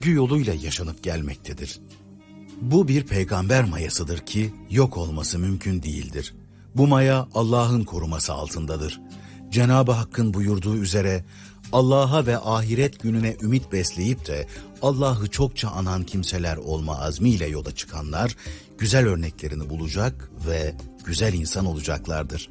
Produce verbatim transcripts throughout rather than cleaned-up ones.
yoluyla yaşanıp gelmektedir. Bu bir peygamber mayasıdır ki yok olması mümkün değildir. Bu maya Allah'ın koruması altındadır. Cenab-ı Hakk'ın buyurduğu üzere Allah'a ve ahiret gününe ümit besleyip de Allah'ı çokça anan kimseler olma azmiyle yola çıkanlar güzel örneklerini bulacak ve güzel insan olacaklardır.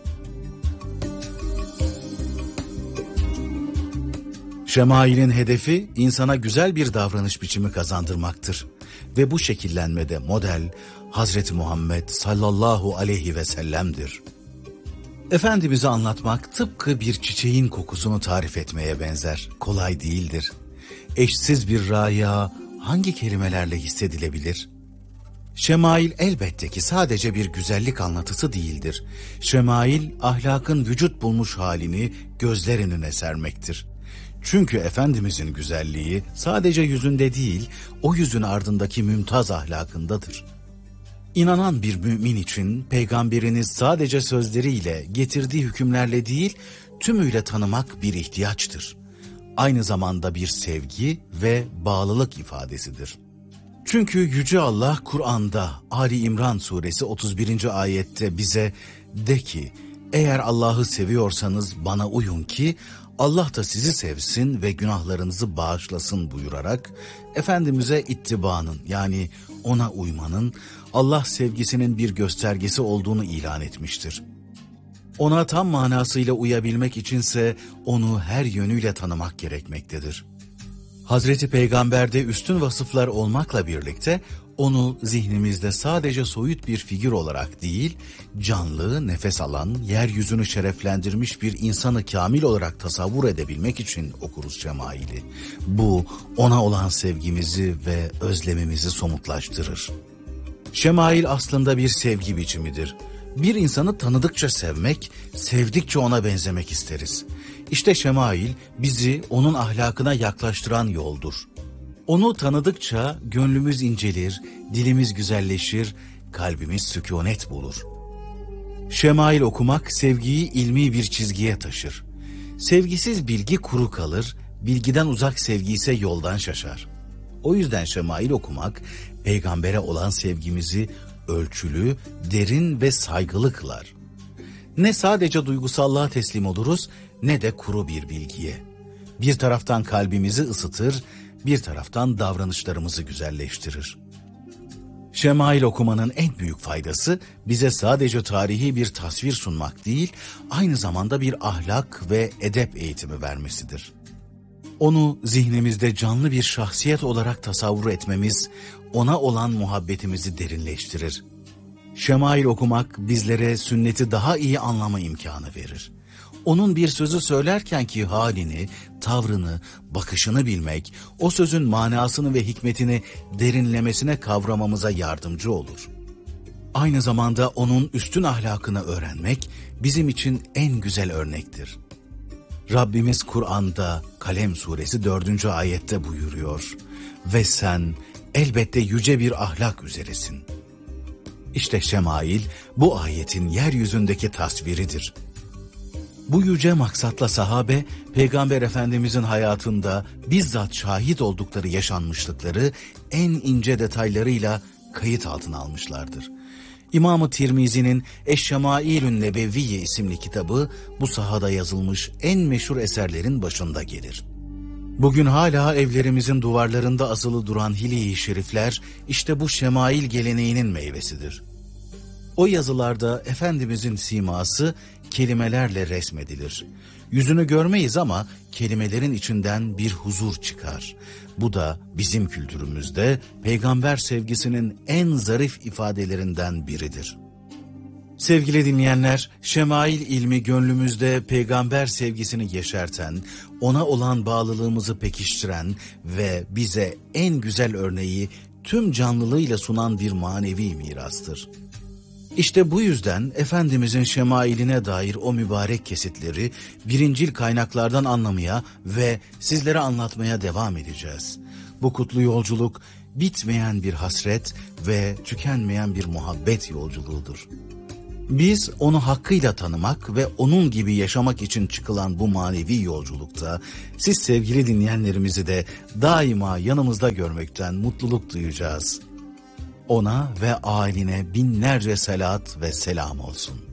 Şemail'in hedefi insana güzel bir davranış biçimi kazandırmaktır. Ve bu şekillenmede model Hazreti Muhammed sallallahu aleyhi ve sellem'dir. Efendimiz'i anlatmak tıpkı bir çiçeğin kokusunu tarif etmeye benzer. Kolay değildir. Eşsiz bir raya hangi kelimelerle hissedilebilir? Şemail elbette ki sadece bir güzellik anlatısı değildir. Şemail ahlakın vücut bulmuş halini gözler önüne sermektir. Çünkü Efendimizin güzelliği sadece yüzünde değil, o yüzün ardındaki mümtaz ahlakındadır. İnanan bir mümin için peygamberiniz sadece sözleriyle, getirdiği hükümlerle değil, tümüyle tanımak bir ihtiyaçtır. Aynı zamanda bir sevgi ve bağlılık ifadesidir. Çünkü Yüce Allah Kur'an'da Ali İmran suresi otuz birinci ayette bize de ki, eğer Allah'ı seviyorsanız bana uyun ki Allah da sizi sevsin ve günahlarınızı bağışlasın buyurarak Efendimiz'e ittibanın yani ona uymanın Allah sevgisinin bir göstergesi olduğunu ilan etmiştir. Ona tam manasıyla uyabilmek içinse onu her yönüyle tanımak gerekmektedir. Hazreti Peygamber'de üstün vasıflar olmakla birlikte onu zihnimizde sadece soyut bir figür olarak değil, canlı, nefes alan, yeryüzünü şereflendirmiş bir insanı kamil olarak tasavvur edebilmek için okuruz Şemail'i. Bu, ona olan sevgimizi ve özlemimizi somutlaştırır. Şemail aslında bir sevgi biçimidir. Bir insanı tanıdıkça sevmek, sevdikçe ona benzemek isteriz. İşte Şemail bizi onun ahlakına yaklaştıran yoldur. Onu tanıdıkça gönlümüz incelir, dilimiz güzelleşir, kalbimiz sükûnet bulur. Şemail okumak sevgiyi ilmi bir çizgiye taşır. Sevgisiz bilgi kuru kalır, bilgiden uzak sevgi ise yoldan şaşar. O yüzden Şemail okumak, peygambere olan sevgimizi ölçülü, derin ve saygılı kılar. Ne sadece duygusallığa teslim oluruz, ne de kuru bir bilgiye. Bir taraftan kalbimizi ısıtır, bir taraftan davranışlarımızı güzelleştirir. Şemail okumanın en büyük faydası bize sadece tarihi bir tasvir sunmak değil, aynı zamanda bir ahlak ve edep eğitimi vermesidir. Onu zihnimizde canlı bir şahsiyet olarak tasavvur etmemiz, ona olan muhabbetimizi derinleştirir. Şemail okumak bizlere sünneti daha iyi anlama imkanı verir. Onun bir sözü söylerkenki halini, tavrını, bakışını bilmek, o sözün manasını ve hikmetini derinlemesine kavramamıza yardımcı olur. Aynı zamanda onun üstün ahlakını öğrenmek bizim için en güzel örnektir. Rabbimiz Kur'an'da Kalem suresi dördüncü ayette buyuruyor ve sen elbette yüce bir ahlak üzeresin. İşte Şemail bu ayetin yeryüzündeki tasviridir. Bu yüce maksatla sahabe, Peygamber Efendimizin hayatında bizzat şahit oldukları yaşanmışlıkları en ince detaylarıyla kayıt altına almışlardır. İmam-ı Tirmizi'nin Eş-Şemailün Nebevviye isimli kitabı bu sahada yazılmış en meşhur eserlerin başında gelir. Bugün hala evlerimizin duvarlarında asılı duran hilye-i şerifler işte bu şemail geleneğinin meyvesidir. O yazılarda Efendimizin siması kelimelerle resmedilir. Yüzünü görmeyiz ama kelimelerin içinden bir huzur çıkar. Bu da bizim kültürümüzde peygamber sevgisinin en zarif ifadelerinden biridir. Sevgili dinleyenler, şemail ilmi gönlümüzde peygamber sevgisini yeşerten, ona olan bağlılığımızı pekiştiren ve bize en güzel örneği tüm canlılığıyla sunan bir manevi mirastır. İşte bu yüzden Efendimizin şemailine dair o mübarek kesitleri birincil kaynaklardan anlamaya ve sizlere anlatmaya devam edeceğiz. Bu kutlu yolculuk bitmeyen bir hasret ve tükenmeyen bir muhabbet yolculuğudur. Biz onu hakkıyla tanımak ve onun gibi yaşamak için çıkılan bu manevi yolculukta siz sevgili dinleyenlerimizi de daima yanımızda görmekten mutluluk duyacağız. Ona ve ailine binlerce selat ve selam olsun.